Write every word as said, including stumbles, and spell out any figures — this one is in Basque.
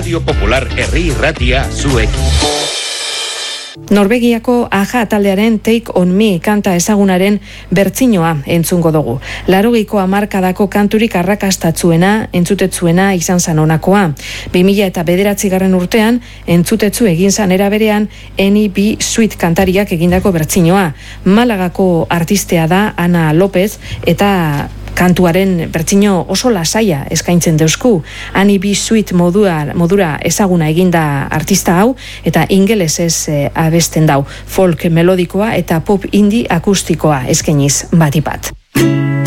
Radio Popular Herri Irratia zuek. Norvegiako Aja taldearen Take on Me kanta ezagunaren bertsinoa entzungo dugu. Laurogiko hamarkadako kanturik arrakastatzuena, entzutetzuena izan zan honakoa. bi mila eta bederatzigarren urtean, entzutetzu egin zan eraberean Eni B. Sweet kantariak egindako bertsinoa. Malagako artistea da Ana López eta kantuaren bertsino oso lasaia eskaintzen deusku. Ani B. Sweet modua, modura ezaguna eginda artista hau eta ingelesez e, abesten dau. Folk melodikoa eta pop indie akustikoa eskainiz batipat.